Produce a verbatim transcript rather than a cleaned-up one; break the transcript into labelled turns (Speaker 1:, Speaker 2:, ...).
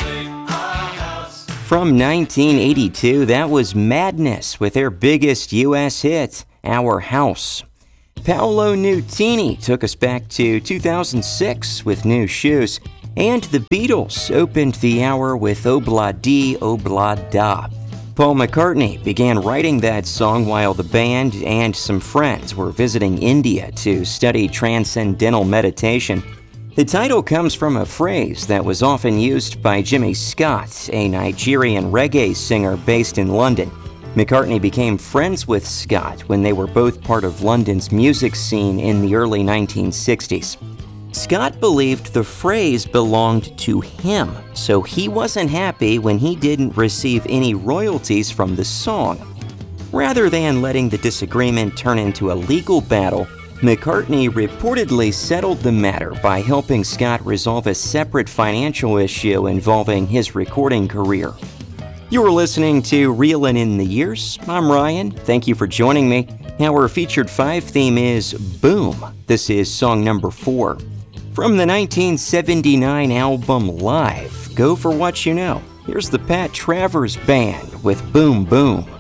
Speaker 1: From nineteen eighty-two, that was Madness with their biggest U S hit, Our House. Paolo Nutini took us back to two thousand six with New Shoes, and the Beatles opened the hour with Obla Di Obla Da. Paul McCartney began writing that song while the band and some friends were visiting India to study transcendental meditation. The title comes from a phrase that was often used by Jimmy Scott, a Nigerian reggae singer based in London. McCartney became friends with Scott when they were both part of London's music scene in the early nineteen sixties. Scott believed the phrase belonged to him, so he wasn't happy when he didn't receive any royalties from the song. Rather than letting the disagreement turn into a legal battle, McCartney reportedly settled the matter by helping Scott resolve a separate financial issue involving his recording career. You're listening to Reelin' in the Years. I'm Ryan. Thank you for joining me. Our featured five theme is Boom. This is song number four. From the nineteen seventy-nine album Live, Go For What You Know. Here's the Pat Travers Band with Boom Boom.